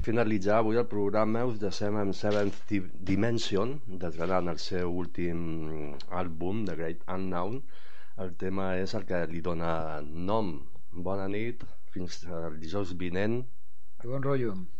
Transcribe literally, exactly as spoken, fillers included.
finalitzar avui el programa us deixem amb Seventh Dimension, desgranant el seu últim àlbum, The Great Unknown. El tema és el que li dona nom. Bona nit, fins al dijous vinent. Bon rotllo.